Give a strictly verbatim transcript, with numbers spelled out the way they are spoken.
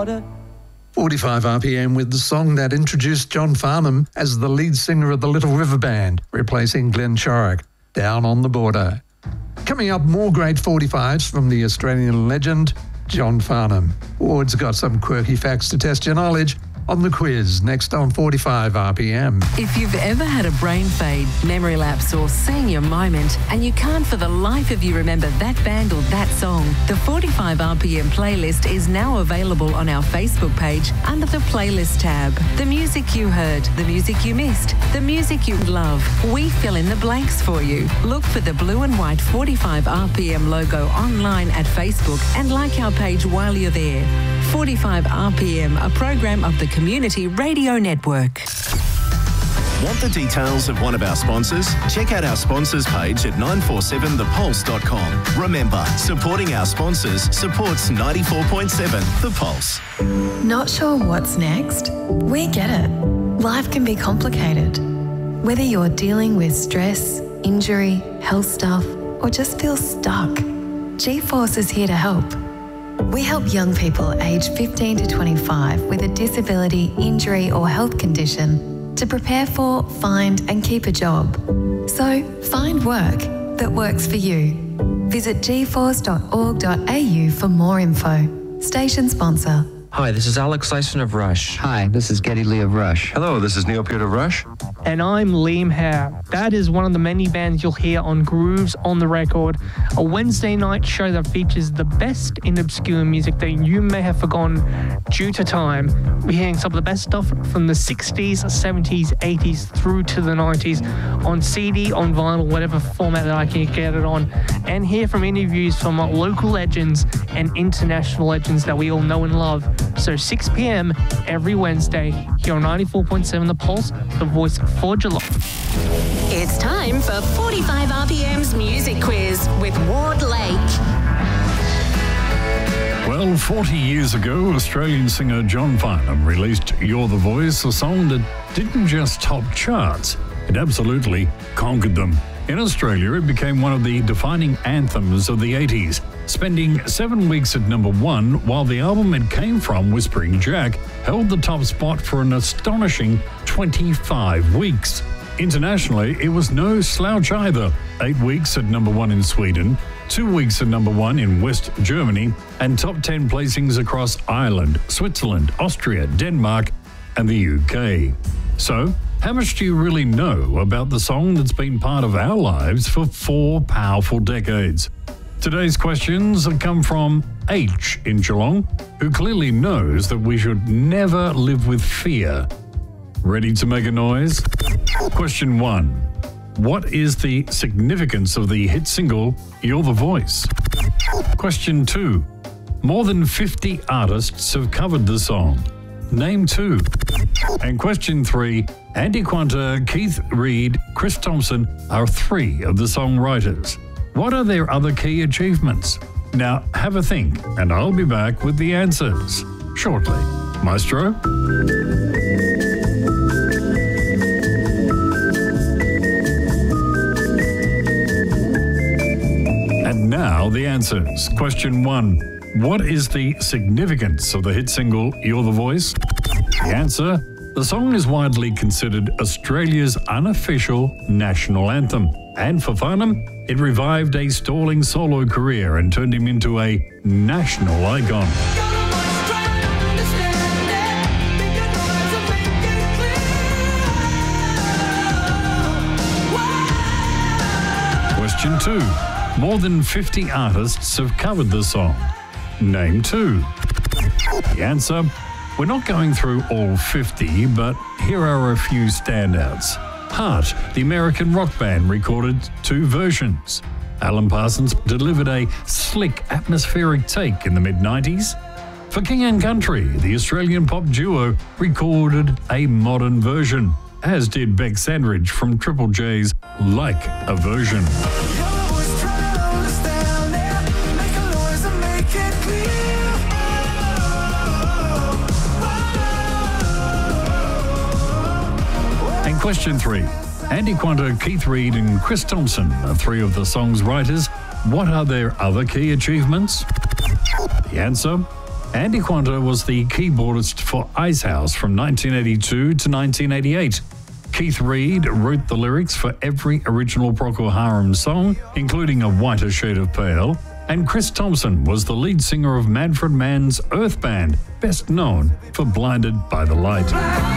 water. forty-five R P M with the song that introduced John Farnham as the lead singer of the Little River Band, replacing Glenn Shorrock, Down on the Border. Coming up, more great forty-fives from the Australian legend, John Farnham. Ward's got some quirky facts to test your knowledge on the quiz, next on forty-five R P M. If you've ever had a brain fade, memory lapse or senior moment and you can't for the life of you remember that band or that song, the forty-five R P M playlist is now available on our Facebook page under the playlist tab. The music you heard, the music you missed, the music you love, we fill in the blanks for you. Look for the blue and white forty-five R P M logo online at Facebook and like our page while you're there. forty-five R P M, a program of the Community Radio Network. Want the details of one of our sponsors? Check out our sponsors page at nine four seven the pulse dot com. Remember, supporting our sponsors supports ninety-four point seven The Pulse. Not sure what's next? We get it. Life can be complicated. Whether you're dealing with stress, injury, health stuff, or just feel stuck, G-Force is here to help. We help young people aged fifteen to twenty-five with a disability, injury or health condition to prepare for, find and keep a job. So find work that works for you. Visit g force dot org dot a u for more info. Station sponsor. Hi, this is Alex Lyson of Rush. Hi, this is Geddy Lee of Rush. Hello, this is Neil Peart of Rush. And I'm Liam Howe. That is one of the many bands you'll hear on Grooves on the Record, a Wednesday night show that features the best in obscure music that you may have forgotten due to time. We're hearing some of the best stuff from the sixties, seventies, eighties through to the nineties on C D, on vinyl, whatever format that I can get it on, and hear from interviews from local legends and international legends that we all know and love. So six p.m. every Wednesday here on ninety-four point seven The Pulse, the voice for Geelong. It's time for forty-five R P M's Music Quiz with Ward Lake. Well, forty years ago, Australian singer John Farnham released You're the Voice, a song that didn't just top charts, it absolutely conquered them. In Australia, it became one of the defining anthems of the eighties, spending seven weeks at number one, while the album it came from, Whispering Jack, held the top spot for an astonishing twenty-five weeks. Internationally, it was no slouch either. Eight weeks at number one in Sweden, two weeks at number one in West Germany, and top ten placings across Ireland, Switzerland, Austria, Denmark, and the U K. So, how much do you really know about the song that's been part of our lives for four powerful decades? Today's questions come from H in Geelong, who clearly knows that we should never live with fear. Ready to make a noise? Question one. What is the significance of the hit single, You're the Voice? Question two. More than fifty artists have covered the song. Name two. And question three. Andy Quanta, Keith Reid, Chris Thompson are three of the songwriters. What are their other key achievements? Now, have a think, and I'll be back with the answers shortly. Maestro? And now the answers. Question one. What is the significance of the hit single, You're the Voice? The answer. The song is widely considered Australia's unofficial national anthem. And for Farnham, it revived a stalling solo career and turned him into a national icon. Question two. More than fifty artists have covered the song. Name two. The answer. We're not going through all fifty, but here are a few standouts. Heart, the American rock band, recorded two versions. Alan Parsons delivered a slick, atmospheric take in the mid nineties. For King and Country, the Australian pop duo recorded a modern version, as did Beck Sandridge from Triple J's Like a Version. And question three. Andy Quanta, Keith Reid and Chris Thompson are three of the song's writers. What are their other key achievements? The answer. Andy Quanter was the keyboardist for Ice House from nineteen eighty-two to nineteen eighty-eight. Keith Reid wrote the lyrics for every original Procol Harum song, including A Whiter Shade of Pale. And Chris Thompson was the lead singer of Manfred Mann's Earth Band, best known for Blinded by the Light.